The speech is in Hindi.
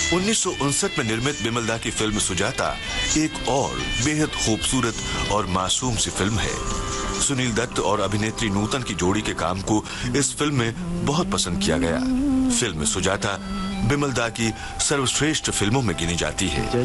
1959 में निर्मित बिमल की फिल्म सुजाता एक और बेहद खूबसूरत और मासूम सी फिल्म है। सुनील दत्त और अभिनेत्री नूतन की जोड़ी के काम को इस फिल्म में बहुत पसंद किया गया। फिल्म सुजाता बिमल की सर्वश्रेष्ठ फिल्मों में गिनी जाती है।